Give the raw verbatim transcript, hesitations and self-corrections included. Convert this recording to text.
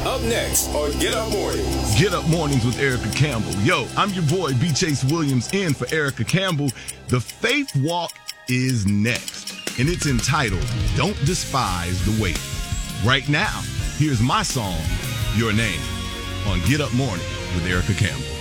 Up next on Get Up Mornings. Get Up Mornings with Erica Campbell. Yo, I'm your boy, B. Chase Williams, in for Erica Campbell. The Faith Walk is next, and it's entitled, Don't Despise the Wait. Right now, here's my song, Your Name, on Get Up Morning with Erica Campbell.